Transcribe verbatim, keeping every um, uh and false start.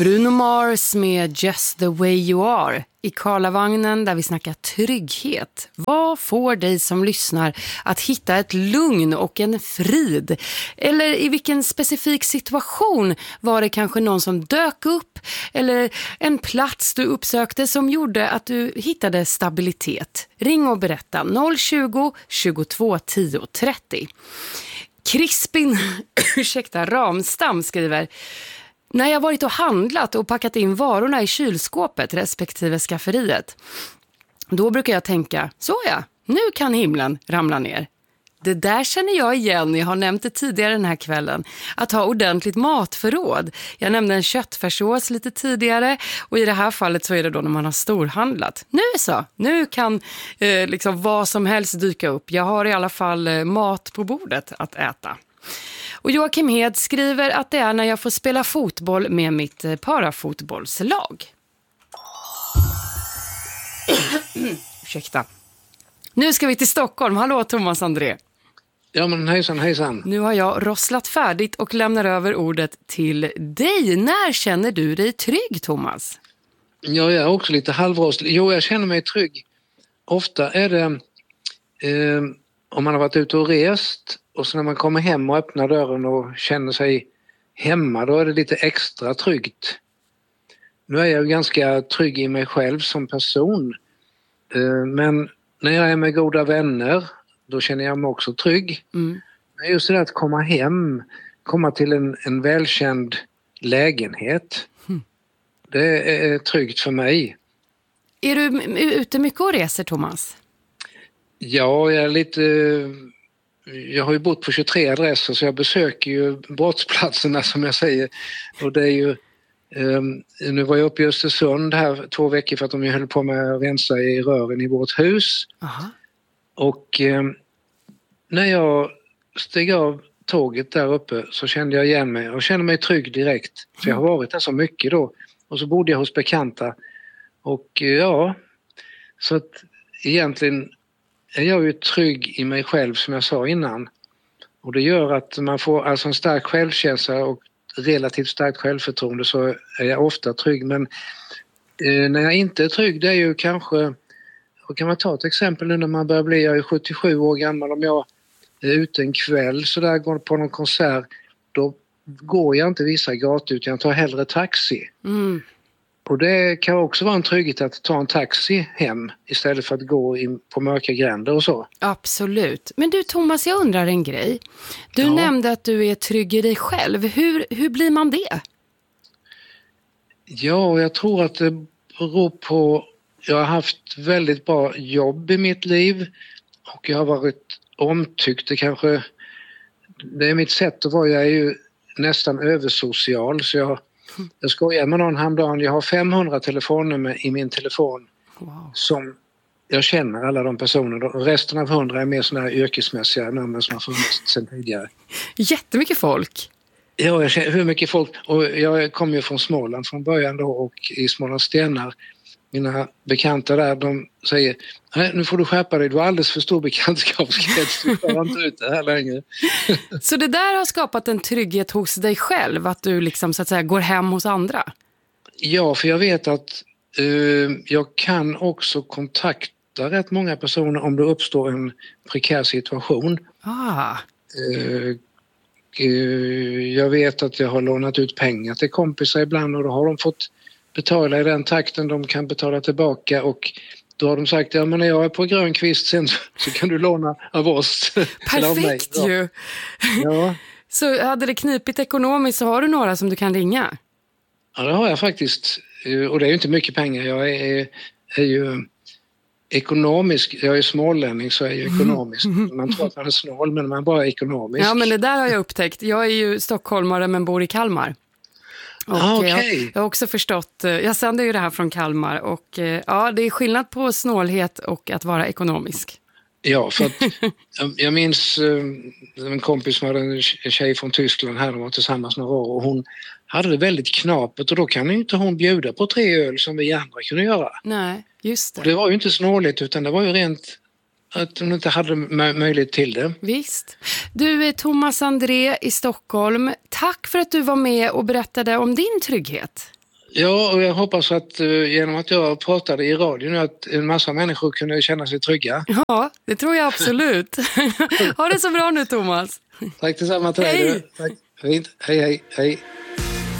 Bruno Mars med Just the way you are i Karlavagnen där vi snackar trygghet. Vad får dig som lyssnar att hitta ett lugn och en frid? Eller i vilken specifik situation var det kanske någon som dök upp eller en plats du uppsökte som gjorde att du hittade stabilitet? Ring och berätta noll tjugo, tjugotvå, tio, trettio. Crispin, ursäkta, Ramstam skriver: när jag varit och handlat och packat in varorna i kylskåpet respektive skafferiet, då brukar jag tänka, så ja, nu kan himlen ramla ner. Det där känner jag igen, jag har nämnt det tidigare den här kvällen, att ha ordentligt matförråd. Jag nämnde en köttfärssås lite tidigare och i det här fallet så är det då när man har storhandlat. Nu så, nu kan eh, liksom vad som helst dyka upp. Jag har i alla fall eh, mat på bordet att äta. Och Joakim Hed skriver att det är när jag får spela fotboll med mitt parafotbollslag. Ursäkta. Nu ska vi till Stockholm. Hallå Thomas André. Ja men hejsan, hejsan. Nu har jag rosslat färdigt och lämnar över ordet till dig. När känner du dig trygg, Thomas? Ja, jag är också lite halvrosslig. Jo, jag känner mig trygg. Ofta är det eh, om man har varit ute och rest och så när man kommer hem och öppnar dörren och känner sig hemma, då är det lite extra tryggt. Nu är jag ganska trygg i mig själv som person. Eh, men när jag är med goda vänner, då känner jag mig också trygg. Mm. Men just det att komma hem, komma till en, en välkänd lägenhet, mm. det är tryggt för mig. Är du ute mycket och reser, Thomas? Ja, jag är lite... Jag har ju bott på tjugotre adresser så jag besöker ju brottsplatserna som jag säger. Och det är ju... Um, nu var jag uppe i Östersund här två veckor för att de höll på med att rensa i rören i vårt hus. Aha. Och um, när jag steg av tåget där uppe så kände jag igen mig och kände mig trygg direkt. För jag har varit där så mycket då. Och så bodde jag hos bekanta. Och uh, ja, så att egentligen är jag ju trygg i mig själv som jag sa innan. Och det gör att man får alltså en stark självkänsla och relativt starkt självförtroende, så är jag ofta trygg. Men eh, när jag inte är trygg, det är ju kanske, och kan man ta ett exempel nu när man börjar bli, jag är sjuttiosju år gammal, om jag är ute en kväll så där går på någon konsert, då går jag inte vissa gator utan jag tar hellre taxi. Mm. Och det kan också vara en trygghet att ta en taxi hem istället för att gå in på mörka gränder och så. Absolut. Men du Thomas, jag undrar en grej. Du ja. nämnde att du är trygg i dig själv. Hur, hur blir man det? Ja, jag tror att det beror på... Jag har haft väldigt bra jobb i mitt liv och jag har varit omtyckt. Det kanske... Det är mitt sätt att vara. Jag är ju nästan översocial så jag... Jag skojar med någon häromdagen. Jag har femhundra telefonnummer i min telefon. Wow. Som jag känner alla de personerna. Resten av hundra är mer sådana här yrkesmässiga nummer som har funnits sedan tidigare. Jättemycket folk. Ja, jag känner hur mycket folk. Och jag kommer ju från Småland från början då och i Smålands Stenar. Mina bekanta där, de säger nej, nu får du skärpa dig, du har alldeles för stor bekantskapskrets, du får inte ut det här längre. Så det där har skapat en trygghet hos dig själv, att du liksom så att säga går hem hos andra? Ja, för jag vet att uh, jag kan också kontakta rätt många personer om det uppstår en prekär situation. Ah. Uh, uh, jag vet att jag har lånat ut pengar till kompisar ibland och då har de fått betala i den takten de kan betala tillbaka och då har de sagt, ja men när jag är på Grönkvist sen så, så kan du låna av oss. Perfekt av mig. ju! Ja. Så hade det knipit ekonomiskt så har du några som du kan ringa? Ja det har jag faktiskt, och det är ju inte mycket pengar, jag är, är ju ekonomisk, jag är smålänning så är jag ju ekonomisk. Man tror att man är snål men man är bara ekonomisk. Ja men det där har jag upptäckt, jag är ju stockholmare men bor i Kalmar. Och ah, okay. jag, jag har också förstått, jag sänder ju det här från Kalmar och ja, det är skillnad på snålhet och att vara ekonomisk. Ja, för att jag, jag minns en kompis som hade en tjej från Tyskland här, de var tillsammans några år och hon hade det väldigt knapert och då kan ju inte hon bjuda på tre öl som vi andra kunde göra. Nej, just det. Och det var ju inte snåligt utan det var ju rent att de inte hade möjlighet till det. Visst. Du är Thomas André i Stockholm. Tack för att du var med och berättade om din trygghet. Ja, och jag hoppas att uh, genom att jag pratade i radio nu att en massa människor kunde känna sig trygga. Ja, det tror jag absolut. Ha det så bra nu, Thomas. Tack detsamma till dig. Hej. Tack. Fint. Hej, hej, hej.